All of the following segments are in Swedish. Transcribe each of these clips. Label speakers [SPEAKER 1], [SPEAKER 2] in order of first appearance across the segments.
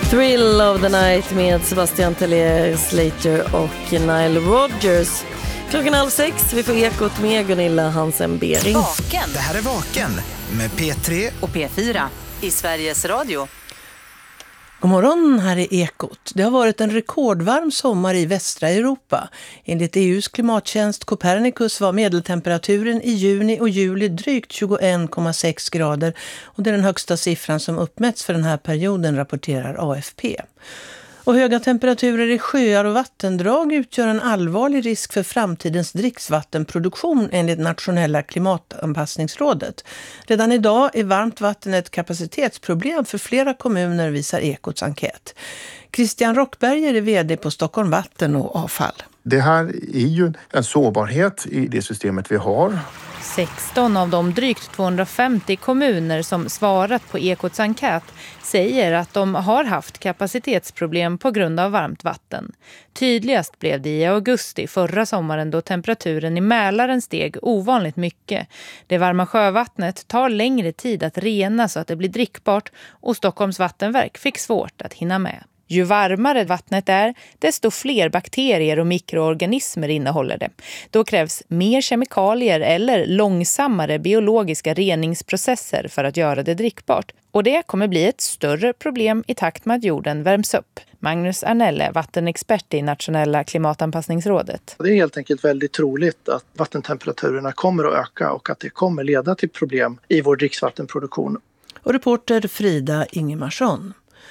[SPEAKER 1] Thrill of the Night med Sebastian Tellier, Slater och Nile Rodgers. 5:30, vi får ekot med Gunilla Hansen-Bering.
[SPEAKER 2] Vaken.
[SPEAKER 3] Det här är Vaken med P3
[SPEAKER 2] och P4 i Sveriges Radio.
[SPEAKER 4] God morgon, här är Ekot. Det har varit en rekordvarm sommar i västra Europa. Enligt EUs klimattjänst Copernicus var medeltemperaturen i juni och juli drygt 21,6 grader. Och det är den högsta siffran som uppmätts för den här perioden, rapporterar AFP. Och höga temperaturer i sjöar och vattendrag utgör en allvarlig risk för framtidens dricksvattenproduktion enligt Nationella klimatanpassningsrådet. Redan idag är varmt vatten ett kapacitetsproblem för flera kommuner, visar Ekots enkät. Christian Rockberger är vd på Stockholm Vatten och Avfall.
[SPEAKER 5] Det här är ju en sårbarhet i det systemet vi har.
[SPEAKER 6] 16 av de drygt 250 kommuner som svarat på Ekots enkät säger att de har haft kapacitetsproblem på grund av varmt vatten. Tydligast blev det i augusti förra sommaren då temperaturen i Mälaren steg ovanligt mycket. Det varma sjövattnet tar längre tid att rena så att det blir drickbart och Stockholms vattenverk fick svårt att hinna med. Ju varmare vattnet är, desto fler bakterier och mikroorganismer innehåller det. Då krävs mer kemikalier eller långsammare biologiska reningsprocesser för att göra det drickbart. Och det kommer bli ett större problem i takt med att jorden värms upp. Magnus Arnelle, vattenexpert i Nationella klimatanpassningsrådet.
[SPEAKER 7] Det är helt enkelt väldigt troligt att vattentemperaturerna kommer att öka och att det kommer leda till problem i vår dricksvattenproduktion.
[SPEAKER 4] Och reporter Frida Ingemarsson.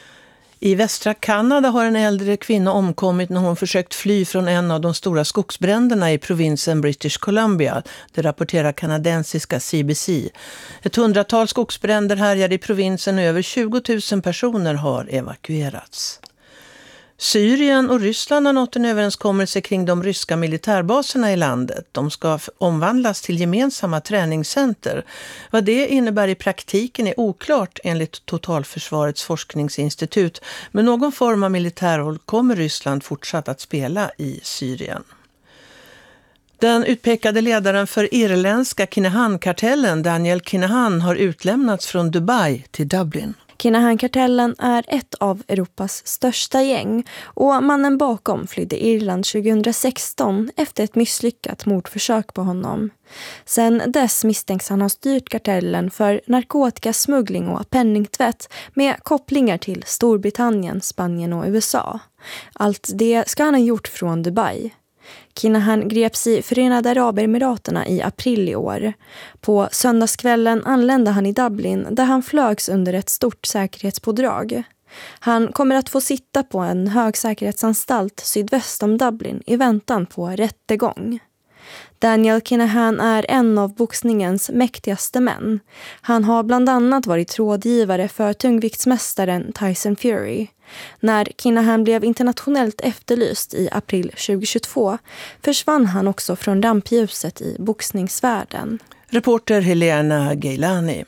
[SPEAKER 4] I västra Kanada har en äldre kvinna omkommit när hon försökt fly från en av de stora skogsbränderna i provinsen British Columbia. Det rapporterar kanadensiska CBC. Ett 100-tal skogsbränder härjade i provinsen och över 20 000 personer har evakuerats. Syrien och Ryssland har nått en överenskommelse kring de ryska militärbaserna i landet. De ska omvandlas till gemensamma träningscenter. Vad det innebär i praktiken är oklart enligt Totalförsvarets forskningsinstitut. Men någon form av militärroll kommer Ryssland fortsatt att spela i Syrien. Den utpekade ledaren för irländska Kinahan-kartellen, Daniel Kinahan, har utlämnats från Dubai till Dublin.
[SPEAKER 8] Kinahan-kartellen är ett av Europas största gäng och mannen bakom flydde Irland 2016 efter ett misslyckat mordförsök på honom. Sen dess misstänks han ha styrt kartellen för narkotikasmuggling och penningtvätt med kopplingar till Storbritannien, Spanien och USA. Allt det ska han ha gjort från Dubai. Kinahan greps i Förenade Arabemiraterna i april i år. På söndagskvällen anlände han i Dublin där han flögs under ett stort säkerhetspådrag. Han kommer att få sitta på en högsäkerhetsanstalt sydväst om Dublin i väntan på rättegång. Daniel Kinahan är en av boxningens mäktigaste män. Han har bland annat varit rådgivare för tungviktsmästaren Tyson Fury. När Kinahan blev internationellt efterlyst i april 2022 försvann han också från rampljuset i boxningsvärlden.
[SPEAKER 4] Reporter Helena Geilani.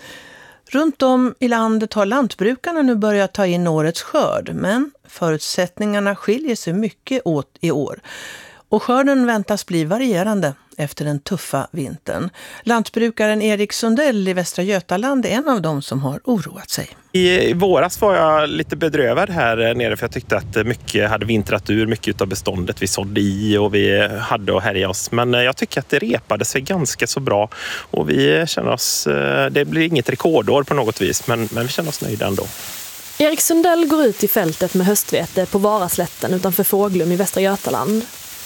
[SPEAKER 4] Runt om i landet har lantbrukarna nu börjat ta in årets skörd, men förutsättningarna skiljer sig mycket åt i år. Och skörden väntas bli varierande efter den tuffa vintern. Lantbrukaren Erik Sundell i Västra Götaland är en av dem som har oroat sig.
[SPEAKER 9] I våras var jag lite bedrövad här nere för jag tyckte att mycket hade vintrat ur, mycket av beståndet vi sådde i och vi hade att härja oss. Men jag tycker att det repade sig ganska så bra och vi känner oss, det blir inget rekordår på något vis men vi känner oss nöjda ändå.
[SPEAKER 10] Erik Sundell går ut i fältet med höstvete på Varaslätten utanför Fåglum i Västra Götaland.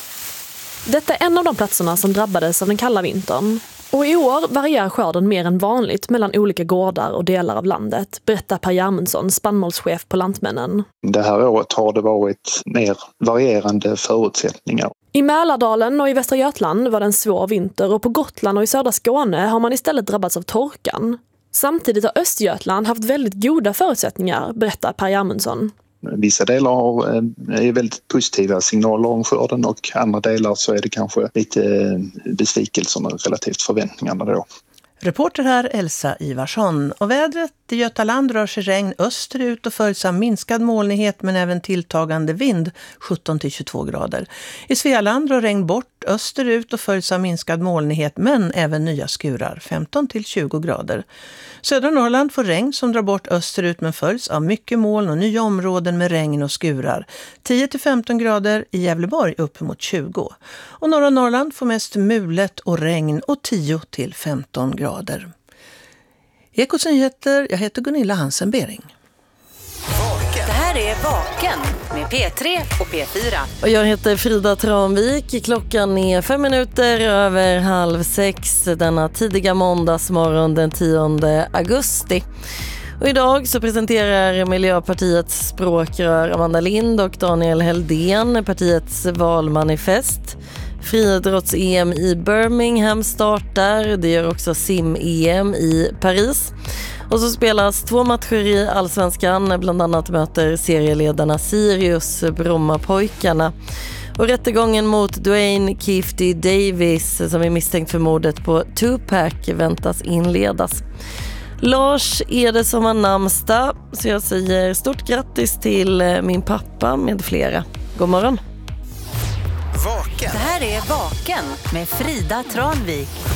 [SPEAKER 10] Detta är en av de platserna som drabbades av den kalla vintern. Och i år varierar skörden mer än vanligt mellan olika gårdar och delar av landet, berättar Per Järmundsson, spannmålschef på Lantmännen.
[SPEAKER 11] Det här året har det varit mer varierande förutsättningar.
[SPEAKER 10] I Mälardalen och i Västra Götaland var det en svår vinter och på Gotland och i södra Skåne har man istället drabbats av torkan. Samtidigt har Östergötland haft väldigt goda förutsättningar, berättar Per Järmundsson.
[SPEAKER 11] Vissa delar är väldigt positiva signaler om skörden och andra delar så är det kanske lite besvikelser relativt förväntningarna då.
[SPEAKER 4] Reporter här Elsa Ivarsson. Och vädret i Götaland rör sig regn österut och följs av minskad molnighet men även tilltagande vind 17-22 grader. I Svealand rör regn bort bort österut och följs av minskad molnighet men även nya skurar, 15-20 grader. Södra Norrland får regn som drar bort österut men följs av mycket moln och nya områden med regn och skurar, 10-15 grader, i Gävleborg uppemot 20. Och norra Norrland får mest mulet och regn och 10-15 grader. Ekots nyheter, jag heter Gunilla Hansen-Bering.
[SPEAKER 2] Det här är Vaken med P3 och P4.
[SPEAKER 1] Och jag heter Frida Tranvik. Klockan är 5 minuter över 5:30 denna tidiga måndagsmorgon den 10 augusti. Och idag så presenterar Miljöpartiets språkrör Amanda Lind och Daniel Heldén partiets valmanifest. Friidrotts-EM i Birmingham startar. Det gör också sim-EM i Paris. Och så spelas 2 matcher i Allsvenskan. Bland annat möter serieledarna Sirius Brommapojkarna. Och rättegången mot Dwayne Keefty Davis som är misstänkt för mordet på Tupac väntas inledas. Lars är det som har namnsdag, så jag säger stort grattis till min pappa med flera. God morgon.
[SPEAKER 3] Vaken.
[SPEAKER 2] Det här är Vaken med Frida Tranvik.